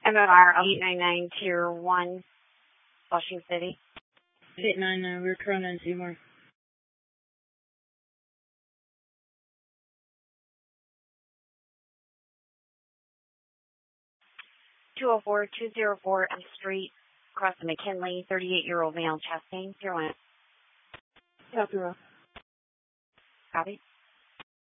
MOR 899 Tier 1, Flushing City. 899, we're Corona and Seymour. 204 M Street, across the McKinley, 38-year-old male, chest pain, 01. Copy, Rob. Copy.